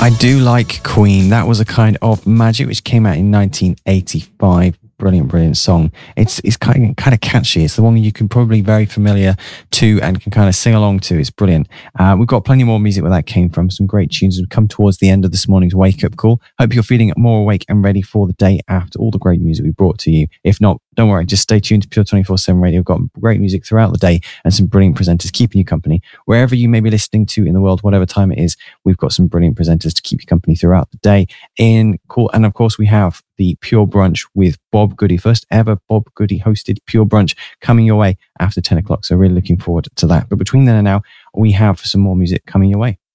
I do like Queen. That was a kind of magic which came out in 1985. Brilliant song. It's kind of catchy. It's the one you can probably very familiar to and can kind of sing along to. It's brilliant. We've got plenty more music where that came from. Some great tunes. We've come towards the end of this morning's wake up call. Hope you're feeling more awake and ready for the day after all the great music we brought to you. If not, don't worry. Just stay tuned to Pure 24/7 Radio. We've got great music throughout the day and some brilliant presenters keeping you company wherever you may be listening to in the world, whatever time it is. We've got some brilliant presenters to keep you company throughout the day. And of course, we have the Pure Brunch with Bob Goody, first ever Bob Goody hosted Pure Brunch coming your way after 10 o'clock. So really looking forward to that. But between then and now, we have some more music coming your way.